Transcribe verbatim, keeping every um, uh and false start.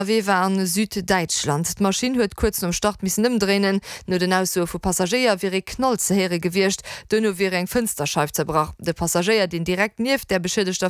Wir waren Süddeutschland. Die Maschine huet kurz um Start missen ëmdrehen, no den Auso vu Passagier wie knall ze here gewircht, dënno wie eng Fensterscheif zerbrach. De Passagier, den direkt nief der beschädigter